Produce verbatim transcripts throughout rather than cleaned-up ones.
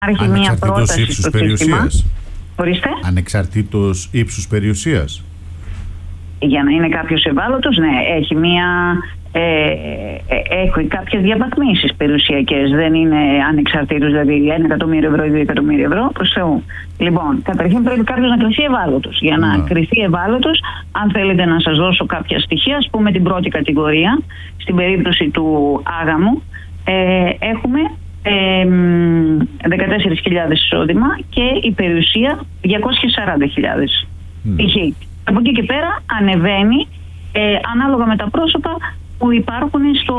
υπάρχει μια πρόταση στο σύστημα. Ορίστε. Ανεξαρτήτως ύψους περιουσίας. Για να είναι κάποιος ευάλωτος, ναι, έχει μια... Ε, ε, έχει κάποιες διαβαθμίσεις περιουσιακές. Δεν είναι ανεξαρτήτως, δηλαδή ένα εκατομμύριο ευρώ ή δύο εκατομμύρια ευρώ, προς Θεού. Λοιπόν, καταρχήν πρέπει κάποιος να κριθεί ευάλωτος. Για να ναι. κριθεί ευάλωτος, αν θέλετε να σας δώσω κάποια στοιχεία, ας πούμε την πρώτη κατηγορία, στην περίπτωση του άγαμου, ε, έχουμε ε, δεκατέσσερις χιλιάδες εισόδημα και η περιουσία διακόσιες σαράντα χιλιάδες. Mm. Από εκεί και πέρα ανεβαίνει ε, ανάλογα με τα πρόσωπα που υπάρχουν, στο,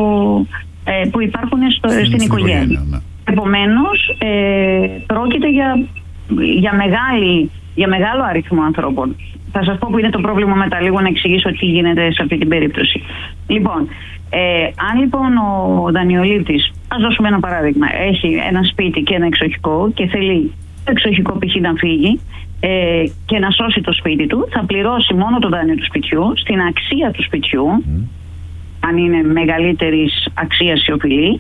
ε, που υπάρχουν στο, στην, στην οικογένεια. οικογένεια ναι. Επομένως, ε, πρόκειται για, για, μεγάλη, για μεγάλο αριθμό ανθρώπων. Θα σας πω που είναι το πρόβλημα μετά λίγο να εξηγήσω τι γίνεται σε αυτή την περίπτωση. Λοιπόν, ε, αν λοιπόν ο δανειολήπτης, ας δώσουμε ένα παράδειγμα, έχει ένα σπίτι και ένα εξοχικό και θέλει το εξοχικό π.χ. να φύγει ε, και να σώσει το σπίτι του, θα πληρώσει μόνο το δάνειο του σπιτιού στην αξία του σπιτιού, mm. αν είναι μεγαλύτερης αξίας σιωπηλή,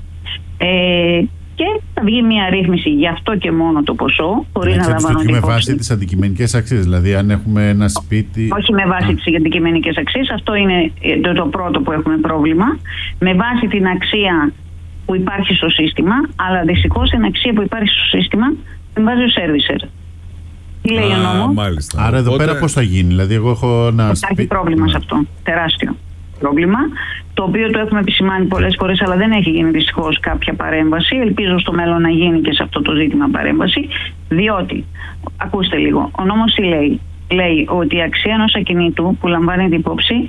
ε, και θα βγει μια ρύθμιση γι' αυτό και μόνο το ποσό, χωρίς να λαμβάνονται με βάση τις αντικειμενικές αξίες, δηλαδή αν έχουμε ένα σπίτι... Όχι με βάση ah. τις αντικειμενικές αξίες, αυτό είναι το, το πρώτο που έχουμε πρόβλημα, με βάση την αξία που υπάρχει στο σύστημα, αλλά δυστυχώς την αξία που υπάρχει στο σύστημα την βάζει ο servicer. Τι λέει ο νόμος? Άρα εδώ Οπότε... πέρα πώς θα γίνει, δηλαδή εγώ έχω ένα Υπάρχει σπίτι... πρόβλημα σε αυτό, τεράστιο πρόβλημα, το οποίο το έχουμε επισημάνει πολλές φορές, αλλά δεν έχει γίνει δυστυχώς κάποια παρέμβαση. Ελπίζω στο μέλλον να γίνει και σε αυτό το ζήτημα παρέμβαση, διότι, ακούστε λίγο, ο νόμος τι λέει? Λέει ότι η αξία ενός ακινήτου που λαμβάνει την υπόψη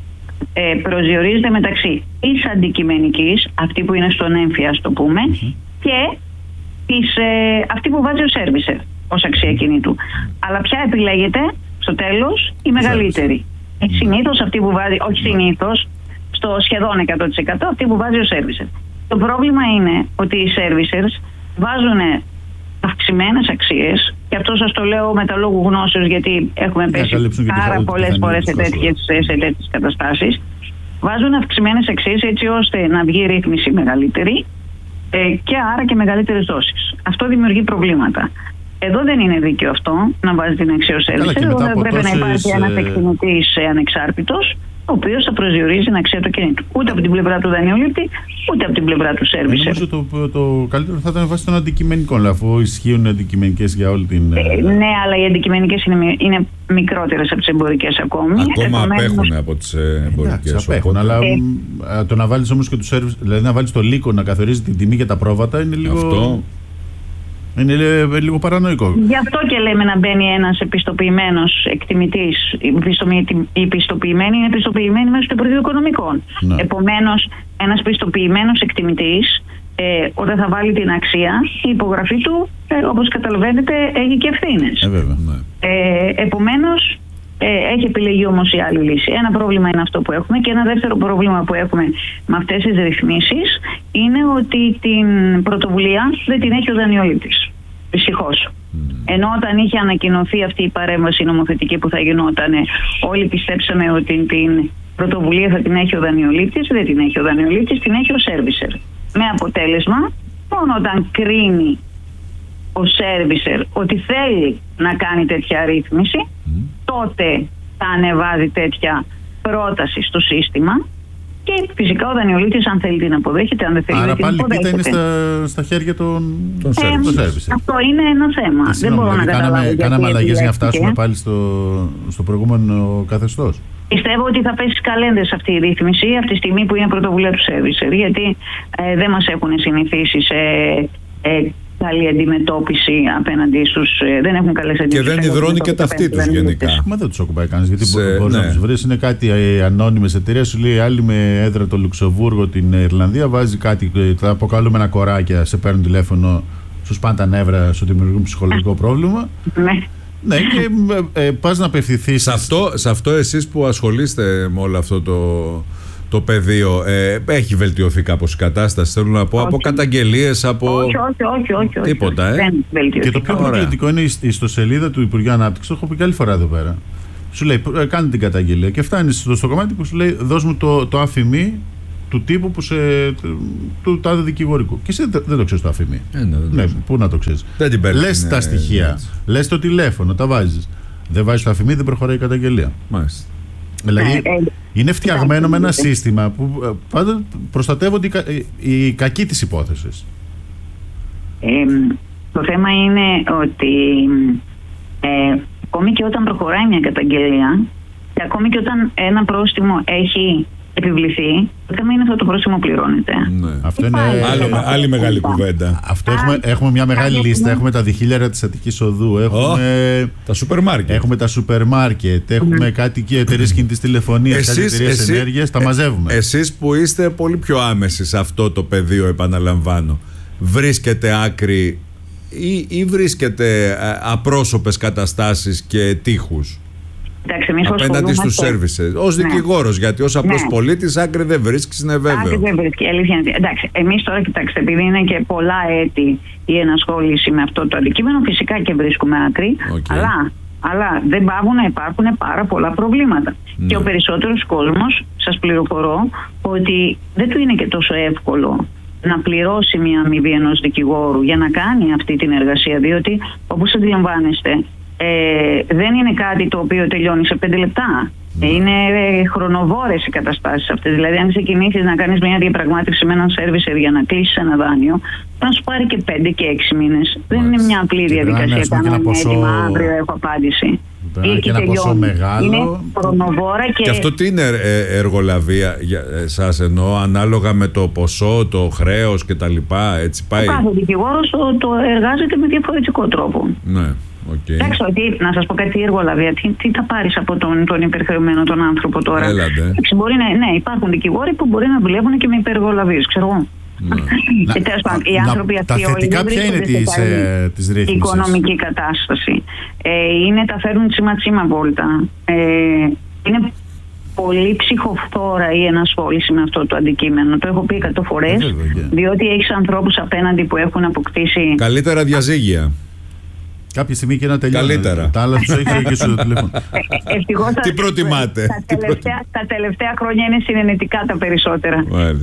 ε, προσδιορίζεται μεταξύ της αντικειμενικής, αυτή που είναι στον έμφυα, ας το πούμε, mm-hmm. και της, ε, αυτή που βάζει ο servicer ως αξία ακινήτου. Αλλά ποια επιλέγεται στο τέλος? Η μεγαλύτερη. Συνήθως αυτή που βάζει, όχι συνήθως, στο σχεδόν εκατό τοις εκατό αυτή που βάζει ο servicer. Το πρόβλημα είναι ότι οι servicers βάζουν αυξημένες αξίες, και αυτό σας το λέω με τα λόγου γνώσεως, γιατί έχουμε πέσει πάρα πολλές φορές σε τέτοιες, σε τέτοιες καταστάσεις. Βάζουν αυξημένες αξίες έτσι ώστε να βγει ρύθμιση μεγαλύτερη ε, και άρα και μεγαλύτερες δόσεις. Αυτό δημιουργεί προβλήματα. Εδώ δεν είναι δίκαιο αυτό να βάζει την αξία ο servicer. Εδώ δεν πρέπει να υπάρχει ένας εκτιμητής ανεξάρτητος, ο οποίος θα προσδιορίζει την αξία του ακινήτου. Ούτε από την πλευρά του δανειολήπτη, ούτε από την πλευρά του servicer. Νομίζω το, το καλύτερο θα ήταν βάσει των αντικειμενικών, αφού ισχύουν αντικειμενικές για όλη την. Ε, ναι, αλλά οι αντικειμενικές είναι, είναι μικρότερες από τις εμπορικές ακόμη. Ακόμα Επομένως... απέχουν από τις εμπορικές. Yeah, απέχουν, αλλά ε... το να βάλεις όμως και του service, δηλαδή να βάλεις το λύκο να καθορίζει την τιμή για τα πρόβατα είναι λίγο. Αυτό... Είναι λίγο παρανοϊκό. Γι' αυτό και λέμε να μπαίνει ένας επιστοποιημένος εκτιμητής. Οι πιστοποιημένοι είναι πιστοποιημένοι μέσω του Υπουργείου Οικονομικών. Ναι. Επομένως, ένας πιστοποιημένος εκτιμητής, ε, όταν θα βάλει την αξία, η υπογραφή του, ε, όπως καταλαβαίνετε, έχει και ευθύνες. Ε, βέβαια, ναι. ε, επομένως, ε, έχει επιλεγεί όμως η άλλη λύση. Ένα πρόβλημα είναι αυτό που έχουμε, και ένα δεύτερο πρόβλημα που έχουμε με αυτές τις ρυθμίσεις είναι ότι την πρωτοβουλία δεν την έχει ο δανειολήπτης. Δυστυχώς. Mm. Ενώ όταν είχε ανακοινωθεί αυτή η παρέμβαση νομοθετική που θα γινόταν, όλοι πιστέψαμε ότι την πρωτοβουλία θα την έχει ο δανειολήπτης. Δεν την έχει ο δανειολήπτης, την έχει ο servicer. Με αποτέλεσμα, μόνο όταν κρίνει ο servicer ότι θέλει να κάνει τέτοια ρύθμιση, mm. τότε θα ανεβάζει τέτοια πρόταση στο σύστημα. Και φυσικά ο δανειολήπτης, αν θέλει την αποδέχεται, αν δεν θέλει Άρα την Άρα αποδέχεται. πάλι είναι στα, στα χέρια των, των ε, service. Αυτό είναι ένα θέμα. Ε, δεν μπορώ δηλαδή, να καταλάβω. Κάναμε, κάναμε αλλαγές για να φτάσουμε πάλι στο, στο προηγούμενο καθεστώς. Πιστεύω ότι θα πέσει καλένδες αυτή η ρύθμιση από τη στιγμή που είναι πρωτοβουλία του servicer. Γιατί ε, δεν μας έχουν συνηθίσει σε ε, καλή αντιμετώπιση απέναντι στους. Ε, δεν έχουν καλές αντιμετώπισεις. Και δεν υδρώνει και ταυτή τους γενικά. Μα δεν τους ακουμπάει κανείς. Γιατί σε, μπορεί ναι. να τους βρεις. Είναι κάτι ανώνυμες εταιρείες. Σου λέει άλλη με έδρα το Λουξεμβούργο, την Ιρλανδία. Βάζει κάτι. Τα αποκαλούμε ένα κοράκια. Σε παίρνουν τηλέφωνο. Σου σπάνε τα νεύρα. Σου δημιουργούν ψυχολογικό πρόβλημα. Ναι. Ναι, και ε, πας να απευθυνθείς. Σε αυτό, σε αυτό εσείς που ασχολείστε με όλο αυτό το, το πεδίο, ε, έχει βελτιωθεί κάπως η κατάσταση? Θέλω να πω, όχι. Από καταγγελίες, από. Όχι, όχι, όχι. όχι, όχι τίποτα, όχι, ε. Δεν βελτιωθεί. Και το πιο προκλητικό είναι η ιστοσελίδα του Υπουργείου Ανάπτυξης. Το έχω πει και άλλη φορά εδώ πέρα. Σου λέει, κάνε την καταγγελία. Και φτάνεις στο, στο κομμάτι που σου λέει, δώσ' μου το, το άφημί του τύπου που σε, του τάδε δικηγορικού. Και εσύ δεν, δεν το ξέρεις το αφημί. Ε, ναι, ναι, πού να το ξέρεις. Λες τα στοιχεία, ε, λες το τηλέφωνο, τα βάζεις. Δεν βάζεις το αφημί, δεν προχωράει η καταγγελία. Μάλιστα. Δηλαδή ε, ε, είναι φτιαγμένο με ένα σύστημα που πάντα προστατεύονται οι, οι, οι κακοί της υπόθεσης. Ε, το θέμα είναι ότι ε, ακόμη και όταν προχωράει μια καταγγελία και ακόμη και όταν ένα πρόστιμο έχει επιβληθεί, το θέμα είναι αυτό το πρόστιμο πληρώνεται. Ναι. Αυτό είναι άλλη, άλλη μεγάλη κουβέντα. Αυτό έχουμε, έχουμε μια μεγάλη λίστα. Έχουμε τα διχίλιαρα της Αττικής Οδού. Έχουμε oh, τα σούπερ μάρκετ. Έχουμε τα σούπερ μάρκετ. Έχουμε mm. κάτι και εταιρείες κινητής τηλεφωνίας, κάτι εταιρείες ενέργειας. Τα μαζεύουμε. Εσείς που είστε πολύ πιο άμεσοι σε αυτό το πεδίο, επαναλαμβάνω, βρίσκετε άκρη ή, ή βρίσκετε απρόσωπες καταστάσεις και τείχους? Εντάξει, απέναντι στους services, ως ναι. δικηγόρος, γιατί ως απλός ναι. πολίτης άκρη δεν βρίσκεις, είναι βέβαιο. Άκρη δεν βρίσκει, αλήθεια είναι. Εντάξει, εμείς τώρα, κοιτάξτε, επειδή είναι και πολλά έτη η ενασχόληση με αυτό το αντικείμενο, φυσικά και βρίσκουμε άκρη, okay. αλλά, αλλά δεν πάβουν να υπάρχουν πάρα πολλά προβλήματα. Ναι. Και ο περισσότερος κόσμος, σας πληροφορώ, ότι δεν του είναι και τόσο εύκολο να πληρώσει μια αμοιβή ενός δικηγόρου για να κάνει αυτή την εργασία, διότι όπως αντιλαμβάνεστε, Ε, δεν είναι κάτι το οποίο τελειώνει σε πέντε λεπτά. Mm. Είναι ε, χρονοβόρες οι καταστάσεις αυτές. Δηλαδή, αν ξεκινήσεις να κάνεις μια διαπραγμάτευση με έναν servicer για να κλείσεις ένα δάνειο, θα σου πάρει και πέντε και έξι μήνες. Mm. Δεν είναι μια απλή διαδικασία. Κάνω ένα ποσό... έτοιμα, αύριο έχω απάντηση. Ή και ένα ποσό μεγάλο. Είναι χρονοβόρα και... Και αυτό τι είναι ε, εργολαβία για εσάς, εννοώ, ανάλογα με το ποσό, το χρέος κτλ. Έτσι πάει. Ο κάθε δικηγόρος το, το εργάζεται με διαφορετικό τρόπο. Ναι. Okay. Εντάξει, ότι, να σας πω κάτι, εργολαβία, τι, τι θα πάρεις από τον, τον υπερχρεωμένο τον άνθρωπο τώρα? Έλατε. Μπορεί να, ναι, υπάρχουν δικηγόροι που μπορεί να δουλεύουν και με υπεργολαβίες, ξέρω εγώ. Ναι. Και τέλος πάντων, οι άνθρωποι να, αυτοί τα θετικά ποια είναι της, ε, της ρύθμισης? Η οικονομική κατάσταση. Ε, είναι τα φέρνουν τσίμα τσίμα βόλτα. Ε, είναι πολύ ψυχοφθόρα η ενασχόληση με αυτό το αντικείμενο. Το έχω πει εκατό φορές, yeah. διότι έχεις ανθρώπους απέναντι που έχουν αποκτήσει... Καλύτερα διαζύγια. Κάποια στιγμή και να τελειώνει. Καλύτερα. Τα άλλα τους έχει και στο τηλέφωνο. Τι προτιμάτε? Τα τελευταία, τα τελευταία χρόνια είναι συνενετικά τα περισσότερα.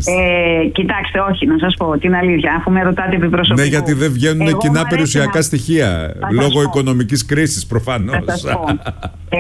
Ε, κοιτάξτε, όχι, να σας πω την αλήθεια, αφού με ρωτάτε επί προσωπικού. Ναι, γιατί δεν βγαίνουν εγώ κοινά περιουσιακά να... στοιχεία. Λόγω οικονομικής κρίσης προφανώς. Θα σας πω. Ε,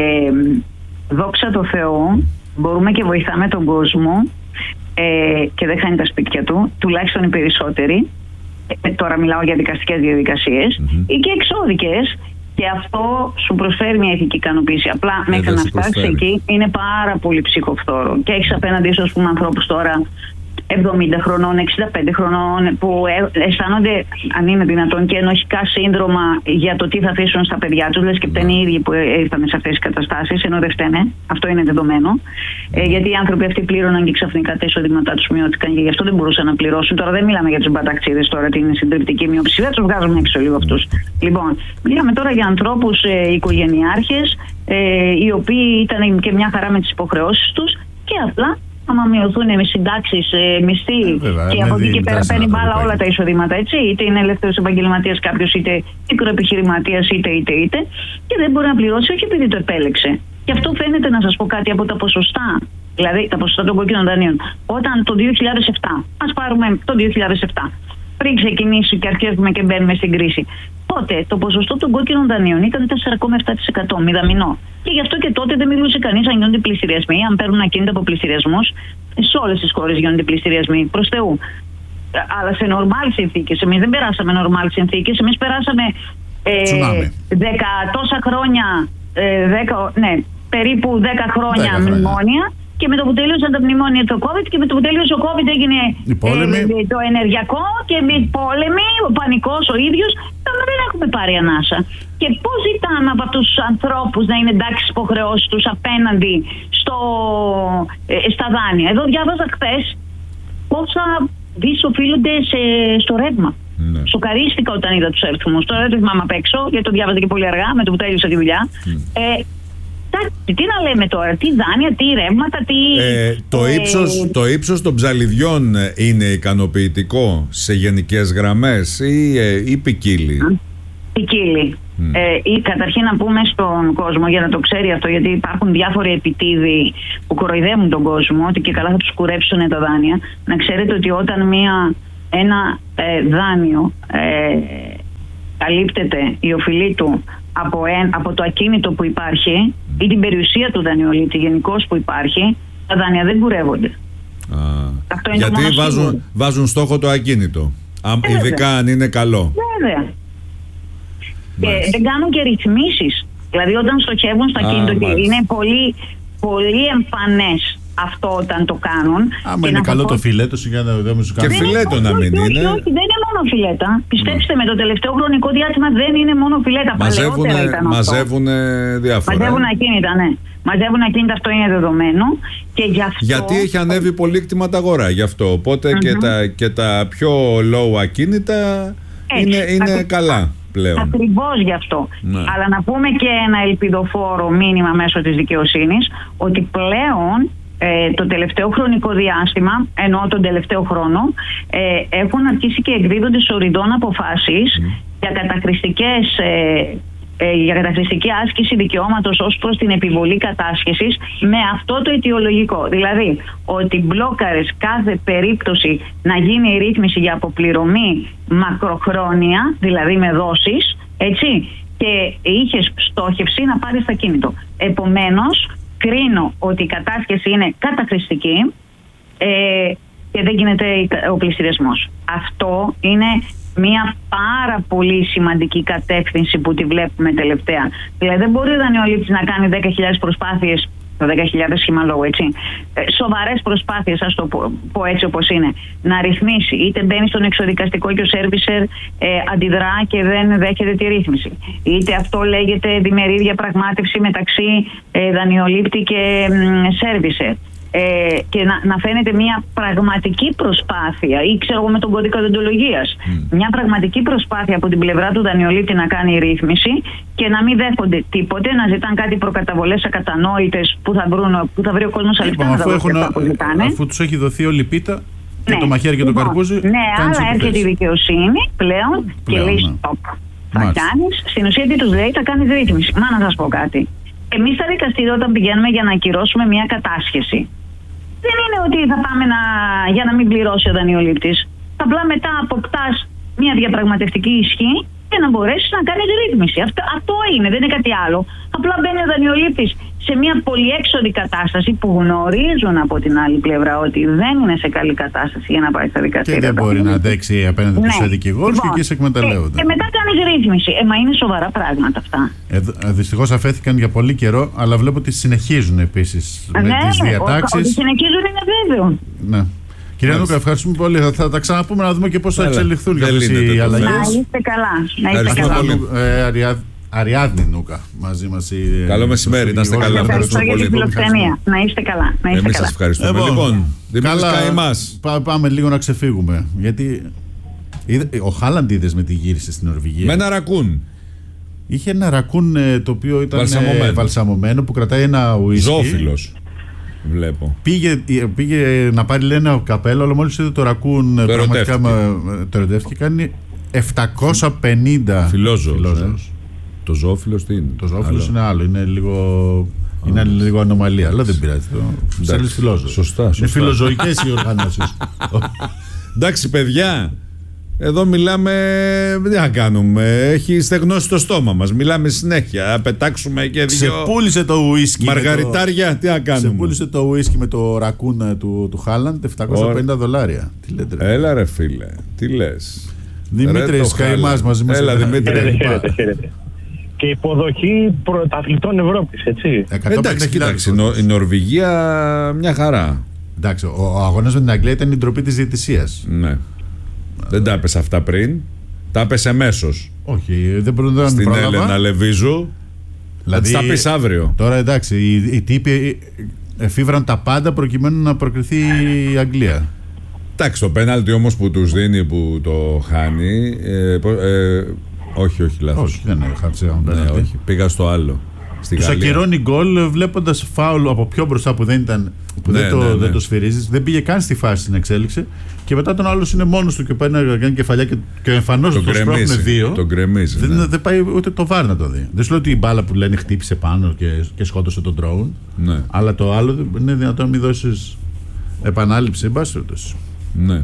δόξα τω Θεώ, μπορούμε και βοηθάμε τον κόσμο ε, και δεν χάνει τα σπίτια του, τουλάχιστον οι περισσότεροι. Τώρα μιλάω για δικαστικές διαδικασίες mm-hmm. ή και εξώδικες, και αυτό σου προσφέρει μια ηθική ικανοποίηση. Απλά ε, μέχρι να φτάσεις εκεί είναι πάρα πολύ ψυχοφθόρο και έχεις απέναντι ίσως πούμε ανθρώπους τώρα εβδομήντα χρονών, εξήντα πέντε χρονών που αισθάνονται, αν είναι δυνατόν, και ενοχικά σύνδρομα για το τι θα αφήσουν στα παιδιά τους, λες και φταίνουν οι ίδιοι που ήρθαν σε αυτές τις καταστάσεις, ενώ δεν φταίνε. Αυτό είναι δεδομένο. Ε, γιατί οι άνθρωποι αυτοί πλήρωναν και ξαφνικά τα εισοδήματά τους μειώθηκαν και γι' αυτό δεν μπορούσαν να πληρώσουν. Τώρα δεν μιλάμε για τους μπαταξίδες, τώρα την συντριπτική μειοψηφία, τους βγάζουμε έξω λίγο αυτούς. Λοιπόν, μιλάμε τώρα για ανθρώπους ε, οικογενειάρχες, ε, οι οποίοι ήταν και μια χαρά με τις υποχρεώσεις τους και απλά. Άμα μειωθούν με συντάξεις, μισθοί ε, και από εκεί και πέρα παίρνει μπάλα όλα τα εισοδήματα, έτσι. Είτε είναι ελεύθερος επαγγελματίας κάποιος, είτε μικροεπιχειρηματίας, είτε, είτε, είτε. Και δεν μπορεί να πληρώσει, όχι επειδή το επέλεξε. Και αυτό φαίνεται, να σας πω κάτι, από τα ποσοστά. Δηλαδή τα ποσοστά των κόκκινων δανείων. Όταν το δύο χιλιάδες επτά, ας πάρουμε το δύο χιλιάδες επτά, πριν ξεκινήσει και αρχίζουμε και μπαίνουμε στην κρίση, τότε το ποσοστό των κόκκινων δανείων ήταν τέσσερα κόμμα επτά τοις εκατό, μηδαμινό. Και γι' αυτό και τότε δεν μιλούσε κανείς αν γίνονται πληστηριασμοί, αν παίρνουν ακίνητα από πληστηριασμούς. Σε όλες τις χώρες γίνονται πληστηριασμοί, προς Θεού. Αλλά σε νορμάλ συνθήκες. Εμείς δεν περάσαμε νορμάλ συνθήκες. Εμείς περάσαμε ε, δέκα τόσα χρόνια, ε, δέκα, ναι, περίπου δέκα χρόνια μνημόνια. Και με το που τελείωσαν τα μνημόνια το COVID και με το που τελείωσε ο COVID έγινε ε, το ενεργειακό και με πόλεμοι, ο πανικός ο ίδιος, αλλά δεν έχουμε πάρει ανάσα. Και πώς ζητάμε από αυτούς τους ανθρώπους να είναι εντάξει στις υποχρεώσεις τους απέναντι στο, ε, στα δάνεια? Εδώ διάβαζα χθες πόσα δις οφείλονται σε, στο ρεύμα. Ναι. Σοκαρίστηκα όταν είδα τους αριθμούς. Τώρα δεν το θυμάμαι απ' έξω, γιατί το διάβαζα και πολύ αργά με το που τέλειωσα τη δουλειά. Mm. Ε, Τι να λέμε τώρα, τι δάνεια, τι ρεύματα, τι... Ε, το, ε, ύψος, το ύψος των ψαλιδιών είναι ικανοποιητικό σε γενικές γραμμές ή, ε, ή ποικίλει? Ποικίλει. Mm. Ε, ή καταρχήν να πούμε στον κόσμο, για να το ξέρει αυτό, γιατί υπάρχουν διάφοροι επιτίδιοι που κοροϊδεύουν τον κόσμο, ότι και καλά θα τους κουρέψουν τα δάνεια. Να ξέρετε ότι όταν μία, ένα ε, δάνειο ε, καλύπτεται η οφειλή του από, ε, από το ακίνητο που υπάρχει ή την περιουσία του δανειολήπτη γενικώς που υπάρχει, τα δάνεια δεν κουρεύονται. Α, αυτό είναι γιατί βάζουν, βάζουν στόχο το ακίνητο, ε, ειδικά αν είναι καλό. Βέβαια. Και δεν κάνουν και ρυθμίσεις. Δηλαδή όταν στοχεύουν στο ακίνητο, είναι πολύ, πολύ εμφανές αυτό όταν το κάνουν. Άμα είναι καλό το φιλέτο, σιγά να δούμε σου Και φιλέτο να μην είναι. Όχι, δεν είναι μόνο φιλέτα. Πιστέψτε με, το τελευταίο χρονικό διάστημα δεν είναι μόνο φιλέτα. Μαζεύουν διάφορα. Μαζεύουν ακίνητα, ναι. Μαζεύουν ακίνητα, αυτό είναι δεδομένο. Και γι' αυτό... Γιατί έχει ανέβει πολύ κτήμα τα αγορά, γι' αυτό. Οπότε mm-hmm. και, τα, και τα πιο low ακίνητα είναι, είναι Ακ... καλά πλέον. Ακριβώς γι' αυτό. Ναι. Αλλά να πούμε και ένα ελπιδοφόρο μήνυμα μέσω της δικαιοσύνης, ότι πλέον Ε, το τελευταίο χρονικό διάστημα, ενώ τον τελευταίο χρόνο, ε, έχουν αρχίσει και εκδίδονται σοριδών αποφάσεις mm. για καταχρηστικές ε, ε, για καταχρηστική άσκηση δικαιώματος ως προς την επιβολή κατάσχεσης με αυτό το αιτιολογικό. Δηλαδή, ότι μπλόκαρες κάθε περίπτωση να γίνει η ρύθμιση για αποπληρωμή μακροχρόνια, δηλαδή με δόσεις, έτσι, και είχες στόχευση να πάρεις το ακίνητο. Επομένως, κρίνω ότι η κατάσχεση είναι καταχρηστική ε, και δεν γίνεται ο πληστηριασμός. Αυτό είναι μια πάρα πολύ σημαντική κατεύθυνση που τη βλέπουμε τελευταία. Δηλαδή δεν μπορεί ο δανειολήπτης να κάνει δέκα χιλιάδες προσπάθειες, το δέκα χιλιάδες σχήμα λόγου, έτσι, ε, σοβαρές προσπάθειες, ας το πω, πω έτσι όπως είναι, να ρυθμίσει. Είτε μπαίνει στον εξοδικαστικό και ο σέρβισερ ε, αντιδρά και δεν δέχεται τη ρύθμιση. Είτε αυτό λέγεται διμερή διαπραγμάτευση μεταξύ ε, δανειολήπτη και ε, σέρβισερ. Ε, και να, να φαίνεται μια πραγματική προσπάθεια, ή ξέρω εγώ με τον κώδικα δεοντολογίας, mm. μια πραγματική προσπάθεια από την πλευρά του δανειολήπτη να κάνει ρύθμιση και να μην δέχονται τίποτε, να ζητάνε κάτι προκαταβολές ακατανόητες που θα, βρουν, που θα βρει ο κόσμος αλήθεια να τα αυτά που ζητάνε. Αφού τους έχει δοθεί όλη η πίτα και ναι. το μαχαίρι και λοιπόν, το καρπούζι. Ναι, αλλά έρχεται η δικαιοσύνη πλέον, πλέον και λέει ναι. stop. Θα κάνεις, στην ουσία τι τους λέει, θα κάνεις ρύθμιση. Μα να σας πω κάτι. Εμείς στα δικαστήρια όταν πηγαίνουμε για να ακυρώσουμε μια κατάσχεση, δεν είναι ότι θα πάμε να, για να μην πληρώσει ο δανειολήπτης. Απλά μετά αποκτάς μια διαπραγματευτική ισχύ και να μπορέσεις να κάνεις ρύθμιση. Αυτό, αυτό είναι, δεν είναι κάτι άλλο. Απλά μπαίνει ο δανειολήπτης σε μια πολυέξοδη κατάσταση που γνωρίζουν από την άλλη πλευρά ότι δεν είναι σε καλή κατάσταση για να πάει στα δικαστήρια. Και δεν μπορεί να αντέξει απέναντι ναι. στους δικηγόρους λοιπόν, και εκεί σε εκμεταλλεύονται. Και, και μετά κάνεις ρύθμιση. Ε, μα είναι σοβαρά πράγματα αυτά. Ε, δυστυχώς αφέθηκαν για πολύ καιρό, αλλά βλέπω ότι συνεχίζουν επίσης με ναι, τις διατάξεις. Ότι συνεχίζουν είναι βέβαιο. Ναι. Κυρία Νούκα, ευχαριστούμε πολύ. Θα, θα τα ξαναπούμε να δούμε και πώς θα εξελιχθούν για αυτές οι αλλαγές. Να είστε καλά. Να είστε καλά. Πολύ. Ε, Αριά, Αριάδνη Νούκα μαζί μας. Η, καλό μεσημέρι, να είστε καλά. Ευχαριστώ για την φιλοξενία. Να είστε καλά. Να είστε Εμείς σας ευχαριστούμε. Λοιπόν, λοιπόν καλά, εμάς. Πά, πάμε λίγο να ξεφύγουμε. Γιατί είδε, ο Χάλαντ είδες με τη γύρισε στην Νορβηγία. Με ένα ρακούν. Είχε ένα ρακούν το οποίο ήταν βαλσαμωμένο, βαλσαμωμένο που κρατάει ένα ουίσκι. Ζώφιλος. Βλέπω. Πήγε, πήγε να πάρει λένε ο καπέλο, αλλά μόλις είδε το ρακούν το πραγματικά το ερωτεύτηκε. Κάνει επτακόσια πενήντα φιλόζωος. Ε? Το ζώφιλος τι είναι? Το ζώφιλος είναι άλλο, είναι λίγο, είναι λίγο ανομαλία, αλλά δεν πειράζει. Ξέρεις φιλόζωος. Σωστά, σωστά. Είναι φιλοζωικές οι οργανώσεις. Εντάξει παιδιά, εδώ μιλάμε, τι να κάνουμε, έχει στεγνώσει το στόμα μας, μιλάμε συνέχεια, να πετάξουμε και δύο... Σε πούλησε το ουίσκι. Μαργαριτάρια, το... τι να κάνουμε. Σε πούλησε το ουίσκι με το ρακούν του, του Χάλαντ επτακόσια πενήντα δολάρια. Τι λέτε ρε. Έλα ρε φίλε, τι λες. Δημήτρη Καημάς μαζί μας. Έλα Δημήτρη. Και υποδοχή πρωταθλητών Ευρώπης, έτσι. Εντάξει, κοίταξε, η Νορβηγία μια χαρά. Εντάξει, ο, ο αγώνας με την Αγγλία ήταν η ντροπή της διαιτησίας. Ναι. Δεν τα έπεσε αυτά πριν. Τα έπεσε εμέσως. Όχι, δεν μπορούσα να στην Έλενα Λεβίζου. Δηλαδή, θα τα πεις αύριο. Τώρα εντάξει, οι, οι τύποι εφήβραν τα πάντα προκειμένου να προκριθεί η Αγγλία. Εντάξει, το πέναλτι όμως που τους δίνει, που το χάνει. Ε, ε, όχι, όχι, λάθος. Όχι, δεν είναι χάψε. Ναι, όχι, πήγα στο άλλο. Τους ακυρώνει γκολ βλέποντας φάουλ από πιο μπροστά που δεν ήταν. Που ναι, δεν, το, ναι, ναι. δεν το σφυρίζεις. Δεν πήγε καν στη φάση στην εξέλιξη. Και μετά τον άλλος είναι μόνος του και πάει να κάνει κεφαλιά και, και εμφανώς το σπρώχνουν δύο. Τον γκρεμίζει. Δεν, ναι. δεν πάει ούτε το βάρ να το δει. Δεν σου λέω ότι η μπάλα που λένε χτύπησε πάνω και, και σκότωσε τον ντρόουν. Ναι. Αλλά το άλλο είναι δυνατόν να μην δώσεις επανάληψη. Εν πάση περιπτώσει. Ναι.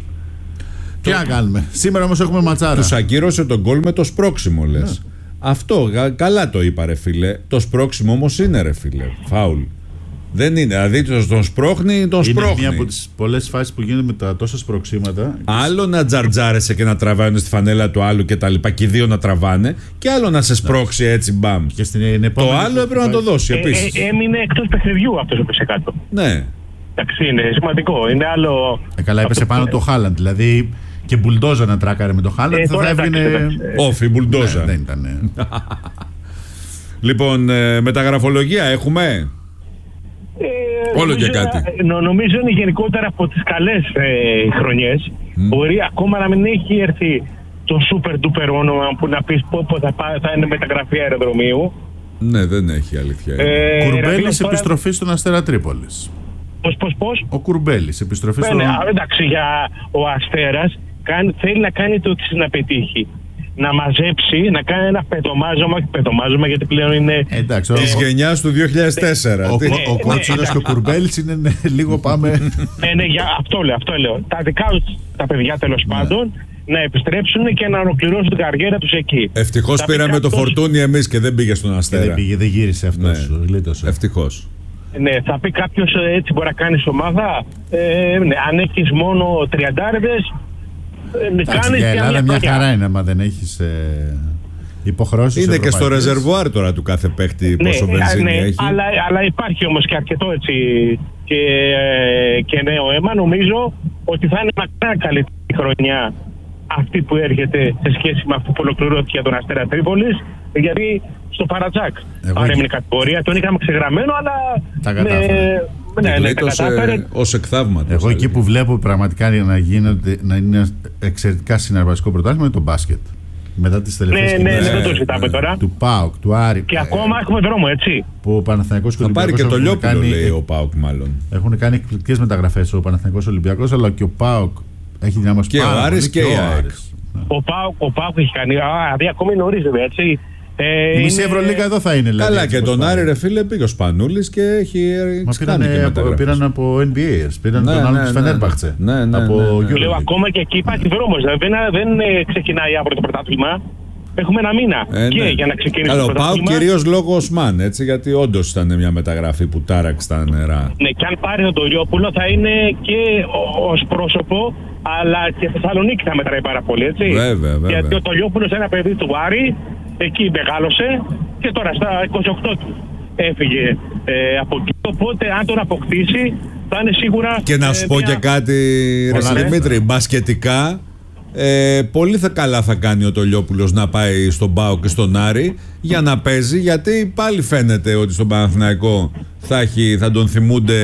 Τι να κάνουμε. Σήμερα όμως έχουμε ματσάρα. Τους ακύρωσε τον γκολ με το σπρώξιμο, λες. Ναι. Αυτό καλά το είπα, ρε φίλε. Το σπρώξιμο όμως είναι, ρε φίλε. Φάουλ. Δεν είναι. Δηλαδή τον σπρώχνει, τον σπρώχνει. Είναι μία από τις πολλές φάσεις που γίνονται με τα τόσα σπρωξίματα. Άλλο να τζαρτζάρεσαι και να τραβάνε στη φανέλα του άλλου και τα λοιπά, και οι δύο να τραβάνε, και άλλο να σε σπρώξει έτσι μπαμ. Και στην το άλλο έπρεπε να το δώσει επίσης. Ε, ε, έμεινε εκτός παιχνιδιού αυτός που έπεσε κάτω. Ναι. Εντάξει, είναι σημαντικό. Είναι άλλο. Ε, καλά, έπεσε πάνω το Χάλαντ. Δηλαδή και μπουλντόζα να τράκαρε με το Χάλαντ. Ε, θα έβγαινε. Όφι, μπουλντόζα. Ναι, δεν ήταν. Λοιπόν, ε, μεταγραφολογία έχουμε. Ε, Όλο νομίζω, και κάτι. Νο, νομίζω είναι γενικότερα από τις καλές ε, χρονιές. Mm. Μπορεί ακόμα να μην έχει έρθει το super duper όνομα που να πεις πόπο θα, θα είναι μεταγραφή αεροδρομίου. Ναι, δεν έχει αλήθεια. Ε, Κουρμπέλης τώρα... επιστροφή στον Αστέρα Τρίπολης. Πώς, πώς, πώς. Ο Κουρμπέλης επιστροφή στον... Ναι, εντάξει, για ο Αστέρας κάνει, θέλει να κάνει το εξής, να πετύχει. Να μαζέψει, να κάνει ένα πετομάζωμα, όχι πετομάζωμα γιατί πλέον είναι... Εντάξει, της ο... γενιάς του δύο χιλιάδες τέσσερα. Ο, ο, ο Κότσορας και ο Κουρμπέλης είναι ναι, λίγο πάμε... Ναι, ναι, για, αυτό λέω, αυτό λέω. Τα δικά τους τα παιδιά τέλος ναι. πάντων να επιστρέψουν και να ολοκληρώσουν την καριέρα τους εκεί. Ευτυχώς πήραμε αυτός... το φορτούνι εμείς και δεν πήγε στον Αστέρα. Και δεν πήγε, δεν γύρισε αυτός. Ναι. Ευτυχώς. Ναι, θα πει κάποιος έτσι μπορεί να κάνεις ομάδα. Ε, ναι, αν έχεις μόνο τριαντάριδες... Εντάξει, για Ελλάδα μια χαρά είναι, άμα δεν έχεις ε, υποχρεώσεις. Είναι και στο ρεζερβουάρ τώρα του κάθε παίχτη ναι, πόσο βενζίνη ναι, έχει. Αλλά, αλλά υπάρχει όμως και αρκετό έτσι και, και νέο αίμα. Νομίζω ότι θα είναι μακρά καλύτερη χρονιά αυτή που έρχεται σε σχέση με αυτή που ολοκληρώθηκε για τον Αστέρα Τρίπολης, γιατί στο Παρατζάκ παρέμεινε κατηγορία, τον είχαμε ξεγραμμένο, αλλά τα κατάφερε. Ναι, ναι, ναι, ως εκθαύματος. Εγώ εκεί που βλέπω πραγματικά να, γίνεται, να είναι εξαιρετικά συναρπαστικό πρωτάθλημα είναι το μπάσκετ. Μετά τις τελευταίες ναι, ναι, ναι, δεν το ζητάμε τώρα. Του ΠΑΟΚ, του Άρη. Και ε, ακόμα έχουμε δρόμο, έτσι. Που ο Παναθηναϊκός θα πάρει και το Λιόπουλο, λέει ο ΠΑΟΚ, μάλλον. Έχουν κάνει εκπληκτικές μεταγραφές ο Παναθηναϊκός Ολυμπιακός, αλλά και ο ΠΑΟΚ έχει δυνάμωση. Και ο Άρης και, και ο Άρης. Ο ΠΑΟΚ, ο ΠΑΟΚ έχει κάνει. Α, δηλαδή ακόμη νωρίς, βέβαια, έτσι. Ε, η μισή είναι... Ευρωλίγα εδώ θα είναι. Καλά, και τον Άρη, ρε φίλε, πήγε ο Σπανούλης και έχει κάνει και από, πήραν από N B A, πήραν ναι, τον άλλο ναι, της Φενέρμπαχτσε. Ναι, ναι, ναι, ναι, ναι. Λέω ακόμα και εκεί υπάρχει δρόμος. Δεν, δεν ξεκινάει αύριο το πρωτάθλημα. Έχουμε ένα μήνα ε, και ναι. για να ξεκινήσει Καλό, το πρωτάθλημα. Πάω κυρίως λόγω Οσμάν, έτσι, γιατί όντως ήταν μια μεταγραφή που τάραξε τα νερά. Ναι, και αν πάρει τον Λιόπουλο θα είναι και ως πρόσωπο, αλλά και Θεσσαλονίκη θα μετράει πάρα πολύ, έτσι. Βέβαια, βέβαια. Γιατί ο Λιόπουλος είναι ένα παιδί του Άρη. Εκεί μεγάλωσε και τώρα στα είκοσι οκτώ του έφυγε ε, από εκεί. Οπότε αν τον αποκτήσει θα είναι σίγουρα... Και να σου ε, πω μια... και κάτι, ρε Δημήτρη, μπασκετικά ε, πολύ θα καλά θα κάνει ο Τολιόπουλος να πάει στον ΠΑΟΚ και στον Άρη για να παίζει, γιατί πάλι φαίνεται ότι στον Παναθηναϊκό θα, έχει, θα τον θυμούνται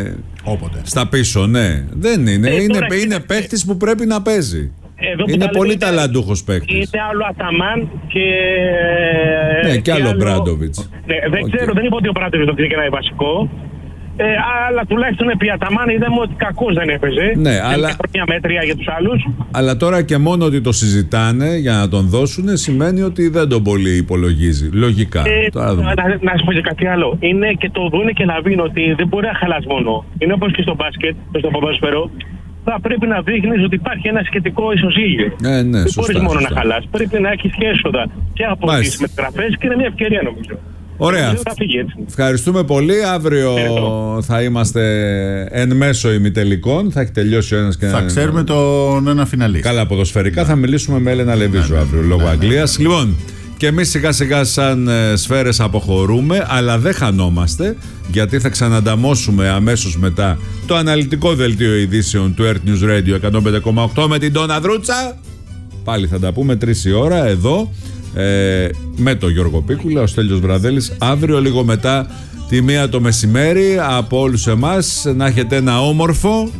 όποτε στα πίσω, ναι. Δεν είναι, ε, είναι, τώρα... είναι παίχτης που πρέπει να παίζει. Εδώ είναι πολύ ταλαντούχος παίκτης. Είναι άλλο Αταμάν και... Ναι, και, και άλλο Μπράντοβιτς. Ναι, δεν okay. ξέρω, δεν είπα ότι ο Μπράντοβιτς το ξεκινάει βασικό. Ε, αλλά τουλάχιστον επί Αταμάν είδαμε ότι κακός δεν έπαιζε. Ναι, αλλά... μια μέτρια για τους άλλους. Αλλά τώρα και μόνο ότι το συζητάνε για να τον δώσουν σημαίνει ότι δεν τον πολύ υπολογίζει. Λογικά. Ε, τώρα να, να, να σου πω και κάτι άλλο. Είναι και το δούνε και να βίνουν ότι δεν μπορεί να χαλάς μόνο. Είναι όπως και στο μπάσκετ, στο ποδόσφαιρο. Θα πρέπει να δείχνεις ότι υπάρχει ένα σχετικό ισοζύγιο. Ε, ναι, δεν σωστά, μπορείς μόνο σωστά. να χαλάς. Πρέπει να έχεις και έσοδα και από τις μεταγραφές και είναι μια ευκαιρία, νομίζω. Ωραία. Ευχαριστούμε πολύ. Αύριο Ευχαριστώ. θα είμαστε εν μέσω ημιτελικών. Θα έχει τελειώσει ο ένας και θα ένα... ξέρουμε τον ένα φιναλίστα. Καλά, ποδοσφαιρικά. Ναι. Θα μιλήσουμε με Έλενα Λεβίζου ναι, αύριο ναι, λόγω ναι, Αγγλίας. Ναι, ναι. Λοιπόν, και εμείς σιγά σιγά σαν ε, σφαίρες αποχωρούμε, αλλά δεν χανόμαστε, γιατί θα ξανανταμώσουμε αμέσως μετά το αναλυτικό δελτίο ειδήσεων του Earth News Radio εκατόν πέντε κόμμα οκτώ με την Ντόνα Δρούτσα. Πάλι θα τα πούμε τρεις η ώρα εδώ ε, με τον Γιώργο Πίκουλα, ο Στέλιος Βραδέλης. Αύριο λίγο μετά τη μία το μεσημέρι. Από όλους εμάς να έχετε ένα όμορφο